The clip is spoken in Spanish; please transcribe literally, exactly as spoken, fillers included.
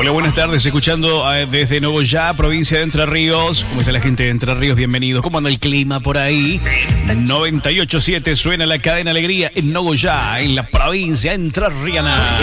Hola, buenas tardes, escuchando eh, desde Nogoyá, provincia de Entre Ríos. ¿Cómo está la gente de Entre Ríos? Bienvenidos. ¿Cómo anda el clima por ahí? noventa y ocho punto siete suena la cadena Alegría en Nogoyá, en la provincia entrerriana.